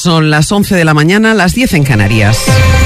Son las 11 de la mañana, las 10 en Canarias.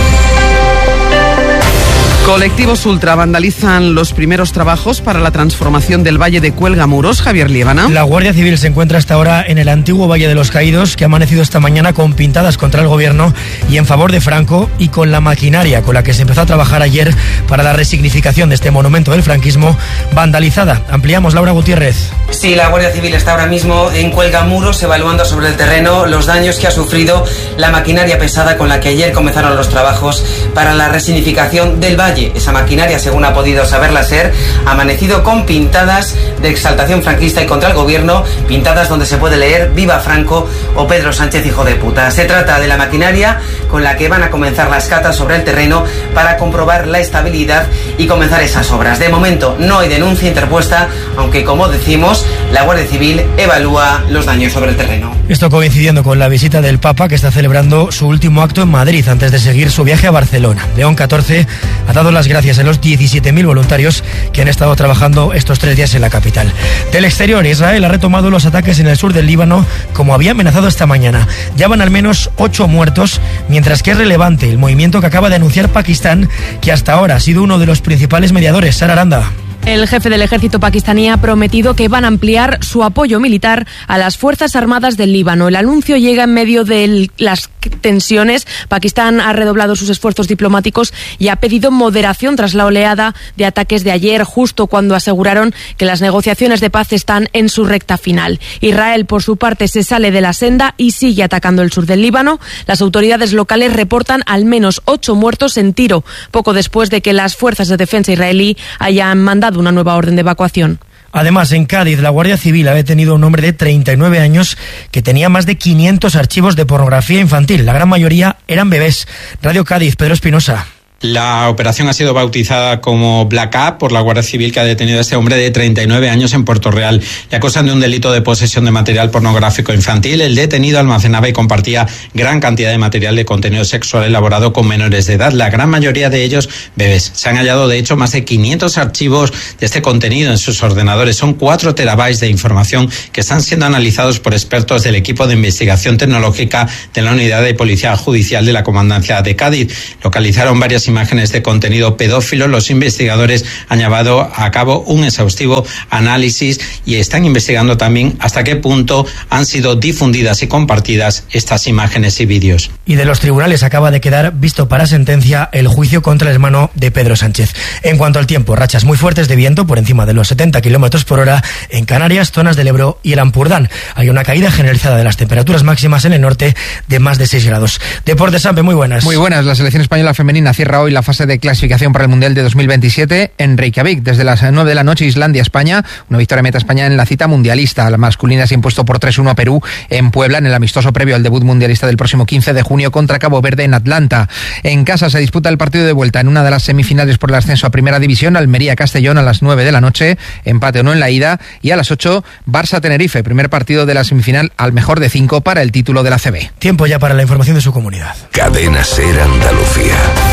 Colectivos ultra vandalizan los primeros trabajos para la transformación del Valle de Cuelgamuros. Javier Liébana. La Guardia Civil se encuentra hasta ahora en el antiguo Valle de los Caídos, que ha amanecido esta mañana con pintadas contra el gobierno y en favor de Franco, y con la maquinaria con la que se empezó a trabajar ayer para la resignificación de este monumento del franquismo vandalizada. Ampliamos, Laura Gutiérrez. Sí, la Guardia Civil está ahora mismo en Cuelgamuros evaluando sobre el terreno los daños que ha sufrido la maquinaria pesada con la que ayer comenzaron los trabajos para la resignificación del valle. Esa maquinaria, según ha podido saber la SER, ha amanecido con pintadas de exaltación franquista y contra el gobierno, pintadas donde se puede leer "Viva Franco" o "Pedro Sánchez, hijo de puta". Se trata de la maquinaria con la que van a comenzar las catas sobre el terreno para comprobar la estabilidad y comenzar esas obras. De momento no hay denuncia interpuesta, aunque, como decimos, la Guardia Civil evalúa los daños sobre el terreno. Esto coincidiendo con la visita del Papa, que está celebrando su último acto en Madrid antes de seguir su viaje a Barcelona. León XIV ha dado las gracias a los 17.000 voluntarios que han estado trabajando estos 3 días en la capital. Del exterior, Israel ha retomado los ataques en el sur del Líbano, como había amenazado esta mañana. Ya van al menos 8 muertos, mientras que es relevante el movimiento que acaba de anunciar Pakistán, que hasta ahora ha sido uno de los principales mediadores. Sara Aranda. El jefe del ejército pakistaní ha prometido que van a ampliar su apoyo militar a las Fuerzas Armadas del Líbano. El anuncio llega en medio de las tensiones. Pakistán ha redoblado sus esfuerzos diplomáticos y ha pedido moderación tras la oleada de ataques de ayer, justo cuando aseguraron que las negociaciones de paz están en su recta final. Israel, por su parte, se sale de la senda y sigue atacando el sur del Líbano. Las autoridades locales reportan al menos 8 muertos en Tiro, poco después de que las fuerzas de defensa israelí hayan mandado una nueva orden de evacuación. Además, en Cádiz, la Guardia Civil ha detenido a un hombre de 39 años que tenía más de 500 archivos de pornografía infantil. La gran mayoría eran bebés. Radio Cádiz, Pedro Espinosa. La operación ha sido bautizada como Black Up por la Guardia Civil, que ha detenido a este hombre de 39 años en Puerto Real. Le acusan de un delito de posesión de material pornográfico infantil. El detenido almacenaba y compartía gran cantidad de material de contenido sexual elaborado con menores de edad, la gran mayoría de ellos bebés. Se han hallado, de hecho, más de 500 archivos de este contenido en sus ordenadores. Son 4 terabytes de información que están siendo analizados por expertos del equipo de investigación tecnológica de la Unidad de Policía Judicial de la Comandancia de Cádiz. Localizaron varias imágenes de contenido pedófilo. Los investigadores han llevado a cabo un exhaustivo análisis y están investigando también hasta qué punto han sido difundidas y compartidas estas imágenes y vídeos. Y de los tribunales acaba de quedar visto para sentencia el juicio contra el hermano de Pedro Sánchez. En cuanto al tiempo, rachas muy fuertes de viento por encima de los 70 kilómetros por hora en Canarias, zonas del Ebro y el Ampurdán. Hay una caída generalizada de las temperaturas máximas en el norte de más de 6 grados. Deportes, Sampe, muy buenas. Muy buenas. La selección española femenina cierra hoy la fase de clasificación para el Mundial de 2027 en Reykjavik. Desde las 9 de la noche, Islandia-España. Una victoria meta España en la cita mundialista. La masculina se ha impuesto por 3-1 a Perú en Puebla, en el amistoso previo al debut mundialista del próximo 15 de junio contra Cabo Verde en Atlanta. En casa se disputa el partido de vuelta en una de las semifinales por el ascenso a Primera División. Almería-Castellón a las 9 de la noche. Empate o no en la ida. Y a las 8, Barça-Tenerife. Primer partido de la semifinal al mejor de 5 para el título de la ACB. Tiempo ya para la información de su comunidad. Cadena SER Andalucía.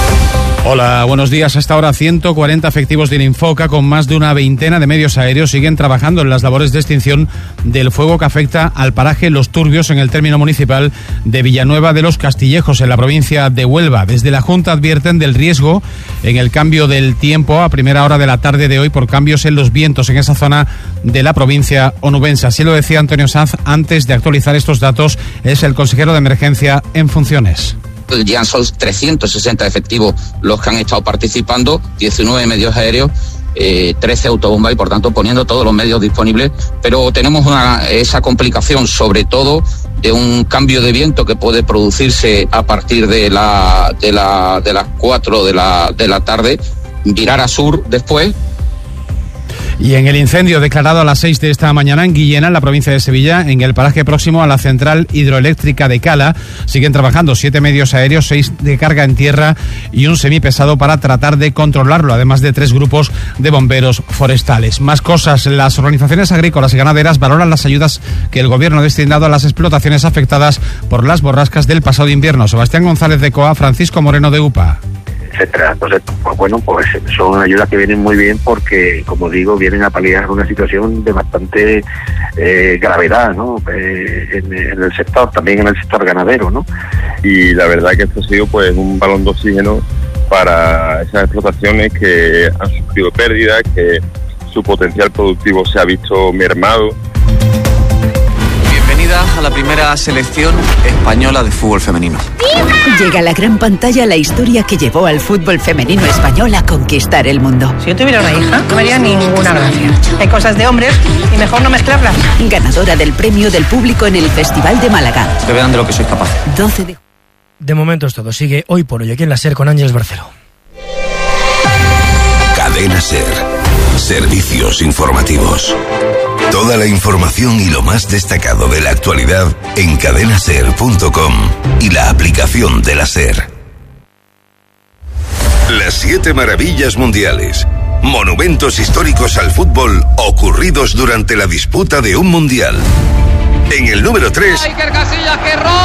Hola, buenos días. Hasta ahora 140 efectivos del Infoca con más de una veintena de medios aéreos siguen trabajando en las labores de extinción del fuego que afecta al paraje Los Turbios en el término municipal de Villanueva de los Castillejos en la provincia de Huelva. Desde la Junta advierten del riesgo en el cambio del tiempo a primera hora de la tarde de hoy por cambios en los vientos en esa zona de la provincia onubense. Así lo decía Antonio Sanz antes de actualizar estos datos. Es el consejero de emergencia en funciones. Ya son 360 efectivos los que han estado participando, 19 medios aéreos, 13 autobombas y por tanto poniendo todos los medios disponibles, pero tenemos esa complicación sobre todo de un cambio de viento que puede producirse a partir de las 4 de la tarde, virar a sur después. Y en el incendio declarado a las 6 de esta mañana en Guillena, en la provincia de Sevilla, en el paraje próximo a la central hidroeléctrica de Cala, siguen trabajando 7 medios aéreos, 6 de carga en tierra y un semipesado para tratar de controlarlo, además de 3 grupos de bomberos forestales. Más cosas, las organizaciones agrícolas y ganaderas valoran las ayudas que el gobierno ha destinado a las explotaciones afectadas por las borrascas del pasado invierno. Sebastián González de COA, Francisco Moreno de UPA. etcétera. Entonces, pues bueno, pues son ayudas que vienen muy bien porque, como digo, vienen a paliar una situación de bastante gravedad, ¿no? En el sector, también en el sector ganadero, ¿no? Y la verdad que esto ha sido pues un balón de oxígeno para esas explotaciones que han sufrido pérdidas, que su potencial productivo se ha visto mermado. Bienvenida a la primera selección española de fútbol femenino. Llega a la gran pantalla la historia que llevó al fútbol femenino español a conquistar el mundo. Si yo tuviera una hija, no me haría ninguna gracia. Hay cosas de hombres y mejor no mezclarlas. Ganadora del premio del público en el Festival de Málaga. Que vean de lo que soy capaz. 12 de momento es todo. Sigue Hoy por Hoy aquí en la SER con Ángeles Barceló. Cadena SER. Servicios informativos. Toda la información y lo más destacado de la actualidad en cadenaser.com y la aplicación de la SER. Las 7 maravillas mundiales. Monumentos históricos al fútbol ocurridos durante la disputa de un mundial. En el número 3... Iker Casillas, ¡qué error!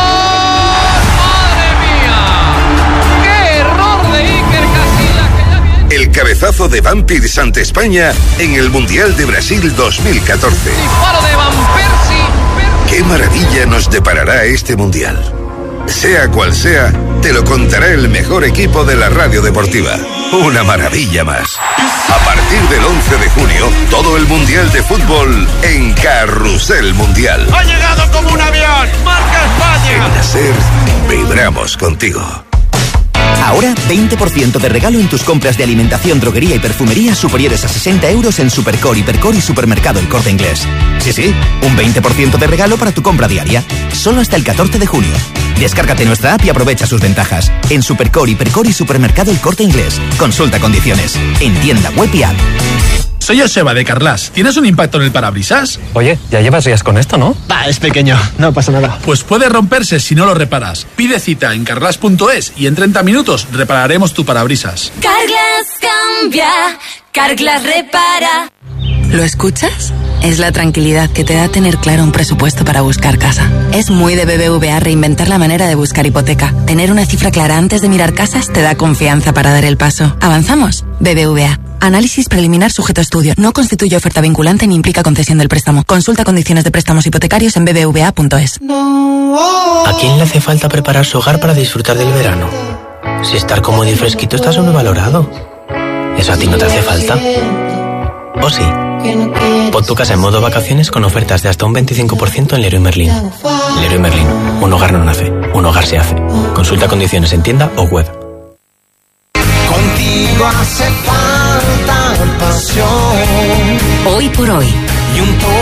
¡Madre mía! ¡Qué error de Iker Casillas! El cabezazo de Van Persie ante España en el Mundial de Brasil 2014. ¡Disparo de Van Persie! ¡Qué maravilla nos deparará este Mundial! Sea cual sea, te lo contará el mejor equipo de la radio deportiva. Una maravilla más. A partir del 11 de junio, todo el Mundial de Fútbol en Carrusel Mundial. ¡Ha llegado como un avión! ¡Marca España! En la SER, vibramos contigo. Ahora, 20% de regalo en tus compras de alimentación, droguería y perfumería superiores a 60 euros en Supercore, Hipercore y Supermercado El Corte Inglés. Sí, un 20% de regalo para tu compra diaria. Solo hasta el 14 de junio. Descárgate nuestra app y aprovecha sus ventajas. En Supercore, Hipercore y Supermercado El Corte Inglés. Consulta condiciones. En tienda web y app. Soy Joseba de Carglass. ¿Tienes un impacto en el parabrisas? Oye, ya llevas días con esto, ¿no? Es pequeño, no pasa nada. Pues puede romperse si no lo reparas. Pide cita en carglass.es y en 30 minutos repararemos tu parabrisas. Carglass cambia, Carglass repara. ¿Lo escuchas? Es la tranquilidad que te da tener claro un presupuesto para buscar casa. Es muy de BBVA reinventar la manera de buscar hipoteca. Tener una cifra clara antes de mirar casas te da confianza para dar el paso. ¿Avanzamos? BBVA. Análisis preliminar sujeto a estudio. No constituye oferta vinculante ni implica concesión del préstamo. Consulta condiciones de préstamos hipotecarios en bbva.es. ¿A quién le hace falta preparar su hogar para disfrutar del verano? Si estar cómodo y fresquito está sobrevalorado. ¿Eso a ti no te hace falta? ¿O sí? Pon tu casa en modo vacaciones con ofertas de hasta un 25% en Leroy Merlin. Leroy Merlin. Un hogar no nace, un hogar se hace. Consulta condiciones en tienda o web. Contigo hace falta pasión. Hoy por Hoy. Y un